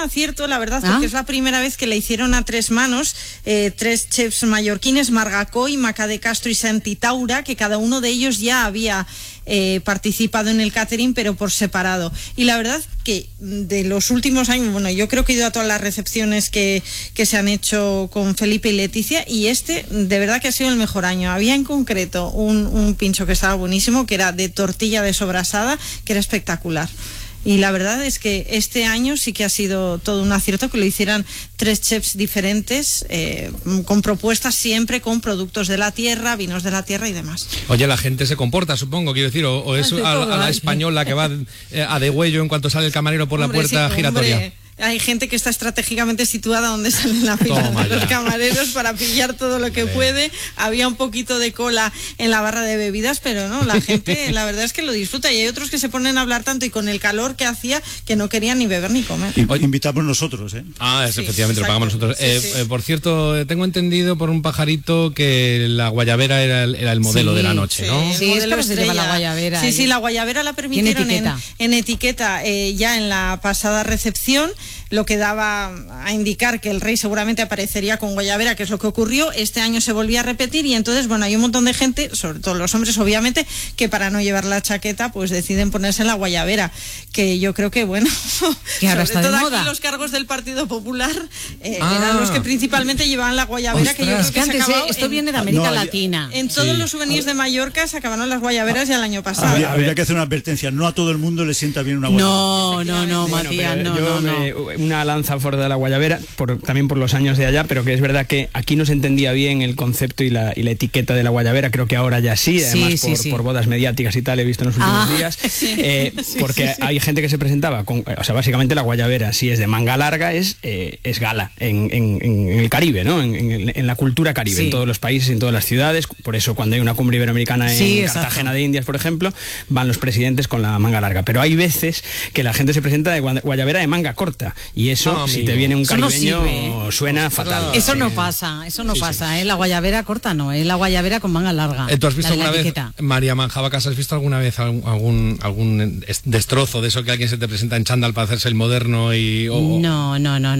acierto, la verdad, porque es la primera vez que la hicieron a tres manos, tres chefs mallorquines, Marga Coy, Maca de Castro y Santi Taura, que cada uno de ellos ya había participado en el catering, pero por separado. Y la verdad que de los últimos años, bueno, yo creo que he ido a todas las recepciones que se han hecho con Felipe y Leticia, y de verdad que ha sido el mejor año. Había en concreto un pincho que estaba buenísimo, que era de tortilla de sobrasada, que era espectacular. Y la verdad es que este año sí que ha sido todo un acierto que lo hicieran tres chefs diferentes, con propuestas siempre con productos de la tierra, vinos de la tierra y demás. Oye, la gente se comporta, supongo, quiero decir, o es a la española que va a degüello en cuanto sale el camarero por la puerta giratoria. Hay gente que está estratégicamente situada donde salen la fila de los camareros para pillar todo lo que puede. Había un poquito de cola en la barra de bebidas, pero no, la gente la verdad es que lo disfruta, y hay otros que se ponen a hablar tanto y con el calor que hacía que no querían ni beber ni comer. Invitamos nosotros, ¿eh? Efectivamente, lo pagamos nosotros. Por cierto, tengo entendido por un pajarito que la guayabera era el modelo de la noche, ¿no? Sí, es que se lleva la guayabera. Sí, la guayabera la permitieron en etiqueta ya en la pasada recepción, lo que daba a indicar que el rey seguramente aparecería con guayabera, que es lo que ocurrió. Este año se volvía a repetir, y entonces, bueno, hay un montón de gente, sobre todo los hombres, obviamente, que para no llevar la chaqueta, pues deciden ponerse la guayabera, que yo creo que, bueno, que ahora está sobre todo de moda. Aquí los cargos del Partido Popular eran los que principalmente llevaban la guayabera. Ostras, que yo creo que antes, esto viene de América Latina. En todos los souvenirs de Mallorca se acabaron las guayaberas ya el año pasado. Habría que hacer una advertencia, no a todo el mundo le sienta bien una guayabera. No, Matías, no. Una lanza fuera de la guayabera, también por los años de allá, pero que es verdad que aquí no se entendía bien el concepto y la etiqueta de la guayabera. Creo que ahora ya sí, además por bodas mediáticas y tal, he visto en los últimos días, porque hay gente que se presentaba con, o sea, básicamente la guayabera, si es de manga larga, es gala en el Caribe, ¿no? En la cultura caribe, en todos los países, en todas las ciudades. Por eso cuando hay una cumbre iberoamericana en Cartagena de Indias, por ejemplo, van los presidentes con la manga larga. Pero hay veces que la gente se presenta de guayabera de manga corta, y eso, si te viene un caribeño, suena fatal. Eso no pasa, La guayabera corta no, la guayabera con manga larga. ¿Tú has visto alguna vez, María Manjabacas, has visto alguna vez algún destrozo de eso que alguien se te presenta en chándal para hacerse el moderno y... No,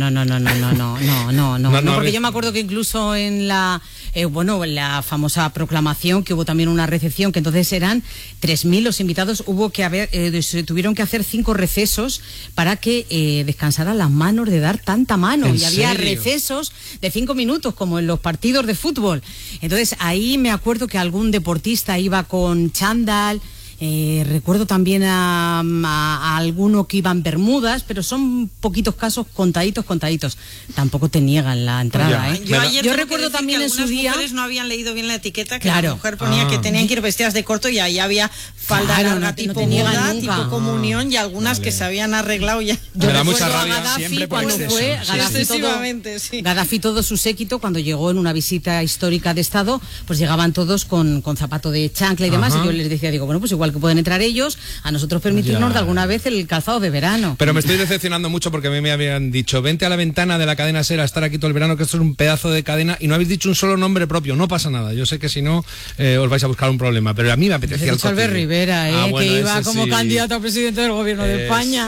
porque yo me acuerdo que incluso en la famosa proclamación, que hubo también una recepción, que entonces eran 3.000 los invitados, se tuvieron que hacer 5 recesos para que descansaran las manos de dar tanta mano, y había recesos de 5 minutos como en los partidos de fútbol. Entonces ahí me acuerdo que algún deportista iba con chándal. Recuerdo también a alguno que iban bermudas, pero son poquitos casos, contaditos. Tampoco te niegan la entrada, Yo recuerdo también en su día... mujeres no habían leído bien la etiqueta, que la mujer ponía que tenían que ir vestidas de corto, y ahí había falda larga, tipo boda, tipo comunión, y algunas que se habían arreglado ya. Me da mucha rabia. Gaddafi, cuando fue Gaddafi, todo su séquito, cuando llegó en una visita histórica de Estado, pues llegaban todos con zapato de chancla y demás, y yo les decía, bueno, pues igual que pueden entrar ellos, a nosotros permitirnos de alguna vez el calzado de verano. Pero me estoy decepcionando mucho, porque a mí me habían dicho, vente a la ventana de la cadena SER a estar aquí todo el verano, que esto es un pedazo de cadena, y no habéis dicho un solo nombre propio. No pasa nada, yo sé que si no os vais a buscar un problema, pero a mí me apetecía el coche. Albert Rivera, que iba como candidato a presidente del gobierno de España.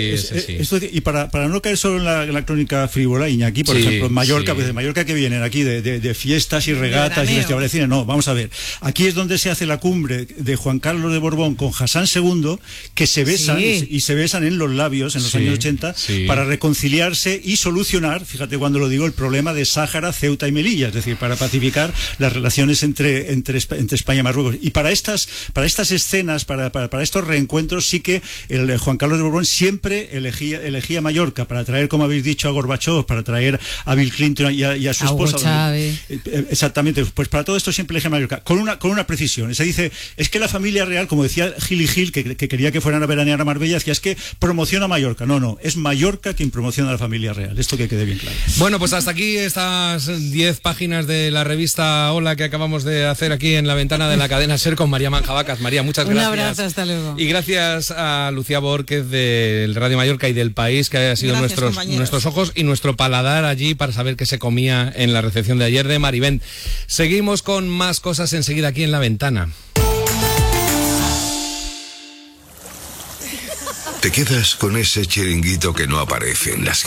Y para no caer solo en la crónica frívola, Iñaki, por ejemplo, Mallorca, pues de Mallorca, que vienen aquí de fiestas y regatas y festivales de cine. No, vamos a ver, aquí es donde se hace la cumbre de Juan Carlos de Borbón con Hassan II, que se besan y se besan en los labios en los años 80 para reconciliarse y solucionar, fíjate cuando lo digo, el problema de Sáhara, Ceuta y Melilla, es decir, para pacificar las relaciones entre España y Marruecos. Y para estas escenas, para estos reencuentros, sí que el Juan Carlos de Borbón siempre elegía Mallorca para traer, como habéis dicho, a Gorbachov, para traer a Bill Clinton y a su esposa. Exactamente, pues para todo esto siempre elegía Mallorca, con una precisión. Se dice, es que la familia real, como decía Gil y Gil, que quería que fueran a veranear a Marbella, decía, es que promociona Mallorca. No, es Mallorca quien promociona a la familia real. Esto que quede bien claro. Bueno, pues hasta aquí estas 10 páginas de la revista Hola que acabamos de hacer aquí en la ventana de la cadena SER con María Manjabacas. María, muchas gracias. Un abrazo, hasta luego. Y gracias a Lucía Borquez del Radio Mallorca y del País, que haya sido nuestros ojos y nuestro paladar allí para saber qué se comía en la recepción de ayer de Marivent. Seguimos con más cosas enseguida aquí en la ventana. Te quedas con ese chiringuito que no aparece en las